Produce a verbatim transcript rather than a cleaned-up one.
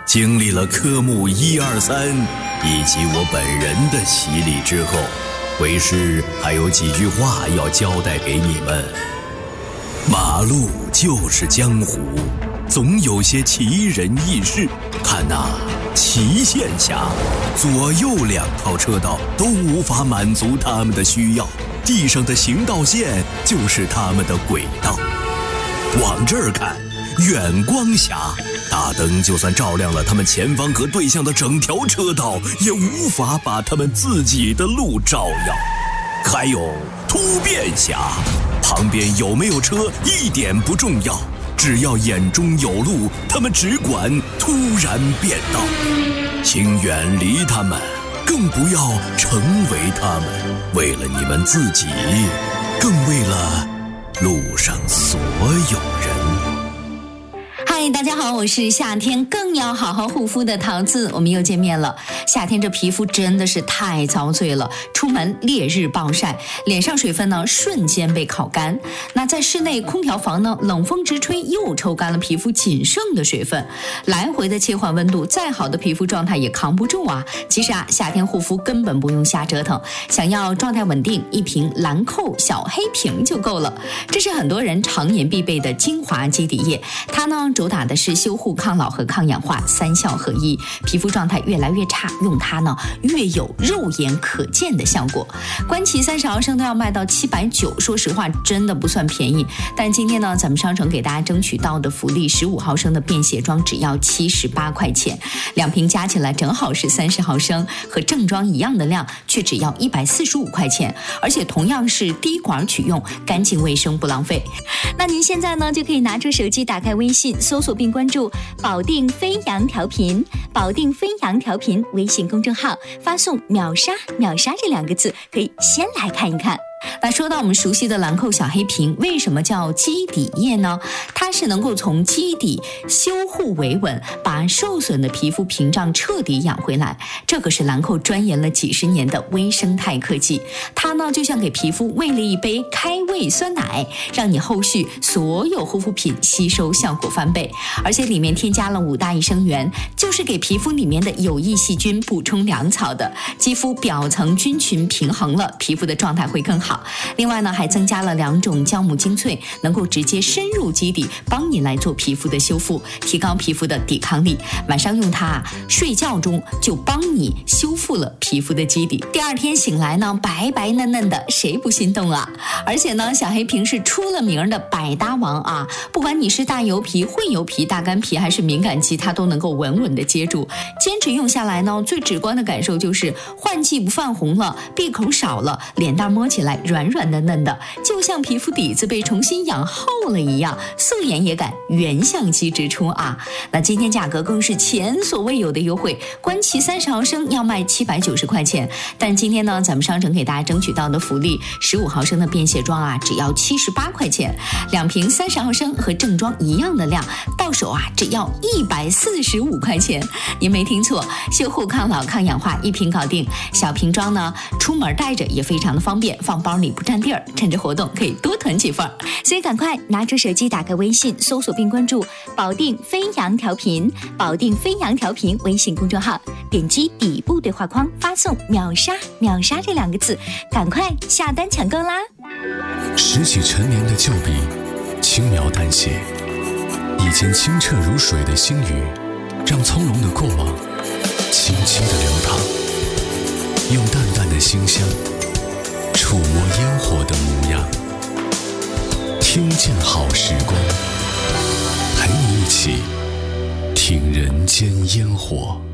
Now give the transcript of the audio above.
经历了科目一二三以及我本人的洗礼之后，为师还有几句话要交代给你们。马路就是江湖，总有些奇人异事。看呐，齐县峡左右两套车道都无法满足他们的需要，地上的行道线就是他们的轨道。往这儿看，远光峡大灯就算照亮了他们前方和对向的整条车道，也无法把他们自己的路照耀。还有突变峡，旁边有没有车一点不重要，只要眼中有路，他们只管突然变道。请远离他们，更不要成为他们，为了你们自己，更为了路上所有人。 嗨，大家好，我是夏天更要好好护肤的桃子，我们又见面了。夏天这皮肤真的是太遭罪了，出门烈日暴晒，脸上水分呢瞬间被烤干。那在室内空调房呢，冷风直吹，又抽干了皮肤仅剩的水分，来回的切换温度，再好的皮肤状态也扛不住啊。其实啊，夏天护肤根本不用瞎折腾，想要状态稳定，一瓶兰蔻小黑瓶就够了。这是很多人常年必备的精华基底液，它呢主打的是修护、抗老和抗氧化三效合一，皮肤状态越来越差，用它呢越有肉眼可见的效果。官旗三十毫升都要卖到七百九十，说实话真的不算便宜。但今天呢，咱们商城给大家争取到的福利，十五毫升的便携装只要七十八块钱，两瓶加起来正好是三十毫升，和正装一样的量，却只要一百四十五块钱，而且同样是滴管取用，干净卫生不浪费。那您现在呢就可以拿出手机，打开微信，搜索并关注保定飞扬调频，保定飞扬调频微信公众号，发送秒杀秒杀这两个字，可以先来看一看。那说到我们熟悉的兰蔻小黑瓶，为什么叫基底液呢？它是能够从基底修护维稳，把受损的皮肤屏障彻底养回来。这可是兰蔻钻研了几十年的微生态科技，它呢就像给皮肤喂了一杯开胃酸奶，让你后续所有护肤品吸收效果翻倍。而且里面添加了五大益生元，就是给皮肤里面的有益细菌补充粮草的，肌肤表层菌群平衡了，皮肤的状态会更好。另外呢，还增加了两种酵母精粹，能够直接深入基底，帮你来做皮肤的修复，提高皮肤的抵抗力。晚上用它，睡觉中就帮你修复了皮肤的基底，第二天醒来呢，白白嫩嫩的，谁不心动啊？而且呢，小黑瓶是出了名的百搭王啊，不管你是大油皮、混油皮、大干皮还是敏感肌，它都能够稳稳的接住。坚持用下来呢，最直观的感受就是换季不泛红了，闭口少了，脸蛋摸起来软软的嫩的，就像皮肤底子被重新养厚了一样，素颜也敢原相机直出啊！那今天价格更是前所未有的优惠，官旗三十毫升要卖七百九十块钱，但今天呢，咱们商城给大家争取到的福利，十五毫升的便携装啊，只要七十八块钱，两瓶三十毫升和正装一样的量，到手啊只要一百四十五块钱。您没听错，修护、抗老、抗氧化一瓶搞定。小瓶装呢，出门带着也非常的方便，放包里不占地儿，趁着活动可以多囤几份。所以赶快拿出手机，打开微信，搜索并关注保定飞扬调频，保定飞扬调频微信公众号，点击底部对话框，发送秒杀秒杀这两个字，赶快下单抢购啦！ 拾起陈年的旧笔，轻描淡写，以前清澈如水的星宇，让从容的过往轻轻地流淌，用淡淡的馨香触摸烟火的模样，听见好时光，陪你一起听人间烟火。